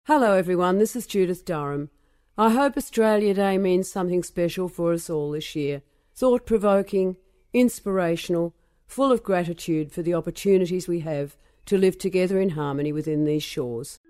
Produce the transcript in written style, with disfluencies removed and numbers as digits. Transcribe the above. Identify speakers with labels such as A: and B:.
A: Hello everyone, this is Judith Durham. I hope Australia Day means something special for us all this year. Thought-provoking, inspirational, full of gratitude for the opportunities we have to live together in harmony within these shores.